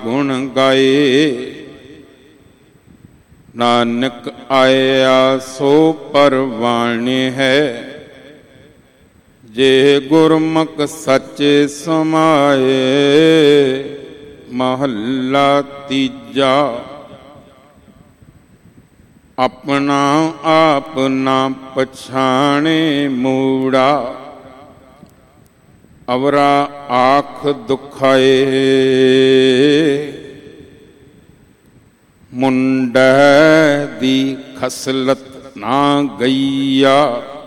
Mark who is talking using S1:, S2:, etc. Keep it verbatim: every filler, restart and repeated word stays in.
S1: ਗੁਣ ਗਾਏ। ਨਾਨਕ ਆਇਆ ਸੋ ਪਰਵਾਣੇ ਹੈ, ਜੇ ਗੁਰਮੁਖ ਸੱਚੇ ਸਮਾਏ। ਮਹੱਲਾ ਤੀਜਾ। ਆਪਣਾ ਆਪ ਨਾ ਪਛਾਣੇ ਮੂੜਾ, ਅਵਰਾ ਆਖ ਦੁਖਾਏ। ਮੁੰਡੈ ਦੀ ਖਸਲਤ ਨਾ ਗਈਆ,